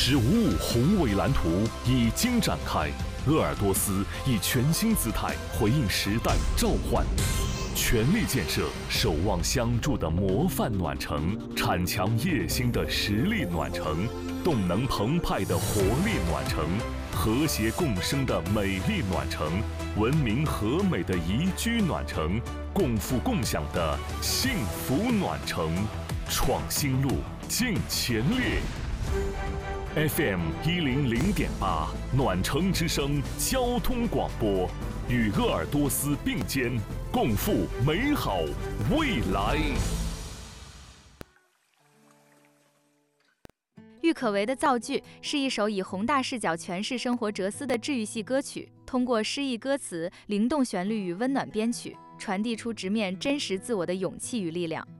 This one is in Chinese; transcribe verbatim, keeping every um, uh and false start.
十五五宏伟蓝图已经展开，鄂尔多斯以全新姿态回应时代召唤，全力建设守望相助的模范暖城，铲强业兴的实力暖城，动能澎湃的活力暖城，和谐共生的美丽暖城，文明和美的宜居暖城，共富共享的幸福暖城。创新路，尽全力。F M 一零零点八，暖城之声交通广播，与鄂尔多斯并肩，共赴美好未来。 郁可唯的造句是一首以宏大视角诠释生活哲思的治愈系歌曲，通过诗意歌词、灵动旋律与温暖编曲，传递出直面真实自我的勇气与力量。